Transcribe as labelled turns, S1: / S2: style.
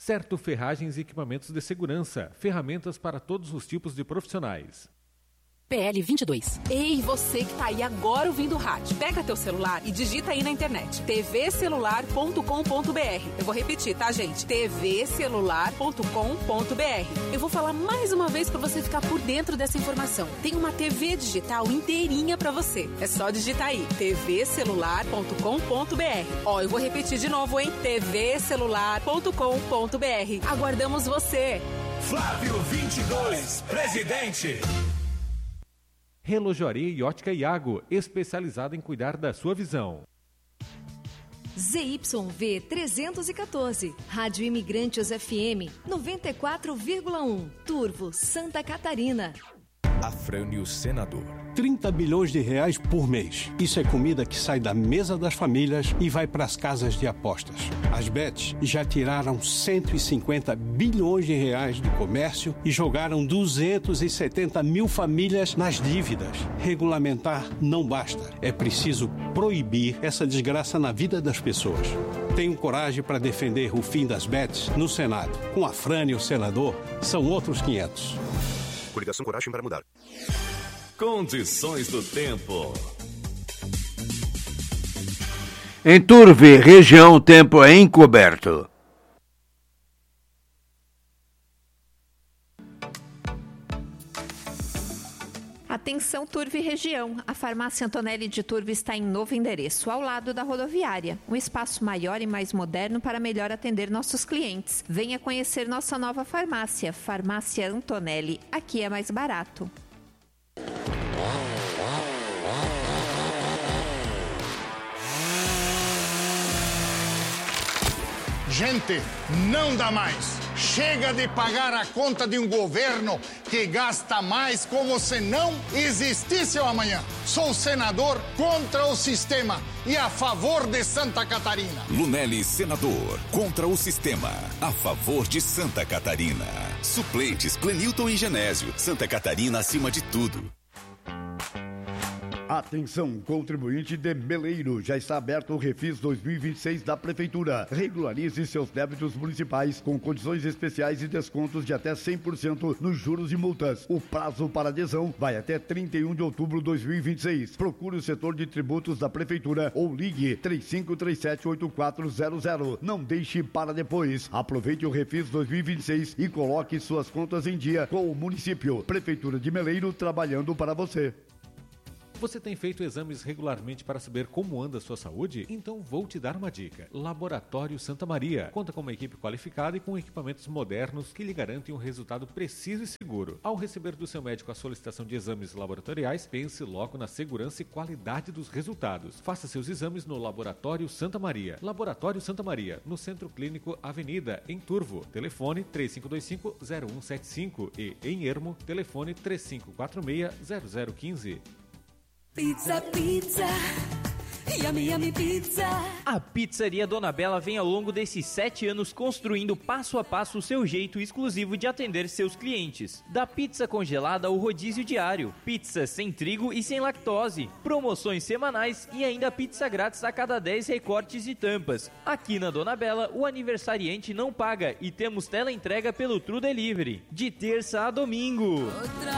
S1: Certo Ferragens e Equipamentos de Segurança. Ferramentas para todos os tipos de profissionais.
S2: PL 22. Ei, você que tá aí agora ouvindo o rádio. Pega teu celular e digita aí na internet. tvcelular.com.br. Eu vou repetir, tá, gente? tvcelular.com.br. Eu vou falar mais uma vez pra você ficar por dentro dessa informação. Tem uma TV digital inteirinha pra você. É só digitar aí. tvcelular.com.br. Ó, eu vou repetir de novo, hein? tvcelular.com.br. Aguardamos você.
S3: Flávio 22, presidente.
S1: Relojoaria e Ótica Iago, especializada em cuidar da sua visão.
S4: ZYV 314, Rádio Imigrantes FM 94,1, Turvo, Santa Catarina.
S5: Afrânio Senador.
S6: 30 bilhões de reais por mês. Isso é comida que sai da mesa das famílias e vai para as casas de apostas. As bets já tiraram 150 bilhões de reais do comércio e jogaram 270 mil famílias nas dívidas. Regulamentar não basta. É preciso proibir essa desgraça na vida das pessoas. Tenho coragem para defender o fim das bets no Senado. Com Afrânio Senador, são outros 500.
S7: Coligação Coragem para Mudar.
S3: Condições do tempo.
S8: Em Turve, região, o tempo é encoberto.
S9: Atenção Turve região, a farmácia Antonelli de Turve está em novo endereço, ao lado da rodoviária. Um espaço maior e mais moderno para melhor atender nossos clientes. Venha conhecer nossa nova farmácia, Farmácia Antonelli. Aqui é mais barato.
S10: Gente, não dá mais. Chega de pagar a conta de um governo que gasta mais como se não existisse o amanhã. Sou senador contra o sistema e a favor de Santa Catarina.
S3: Lunelli, senador, contra o sistema, a favor de Santa Catarina. Suplentes, Clenilton e Genésio. Santa Catarina acima de tudo.
S11: Atenção, contribuinte de Meleiro, já está aberto o Refis 2026 da Prefeitura. Regularize seus débitos municipais com condições especiais e descontos de até 100% nos juros e multas. O prazo para adesão vai até 31 de outubro de 2026. Procure o setor de tributos da Prefeitura ou ligue 3537-8400. Não deixe para depois. Aproveite o Refis 2026 e coloque suas contas em dia com o município. Prefeitura de Meleiro, trabalhando para você.
S1: Você tem feito exames regularmente para saber como anda a sua saúde? Então vou te dar uma dica. Laboratório Santa Maria. Conta com uma equipe qualificada e com equipamentos modernos que lhe garantem um resultado preciso e seguro. Ao receber do seu médico a solicitação de exames laboratoriais, pense logo na segurança e qualidade dos resultados. Faça seus exames no Laboratório Santa Maria. Laboratório Santa Maria, no Centro Clínico Avenida, em Turvo. Telefone 3525-0175 e em Ermo, telefone 3546-0015.
S12: Pizza, pizza, yummy, yummy pizza.
S13: A Pizzaria Dona Bela vem ao longo desses 7 anos construindo passo a passo o seu jeito exclusivo de atender seus clientes. Da pizza congelada ao rodízio diário, pizza sem trigo e sem lactose, promoções semanais e ainda pizza grátis a cada 10 recortes e tampas. Aqui na Dona Bela, o aniversariante não paga e temos teleentrega pelo True Delivery, de terça a domingo.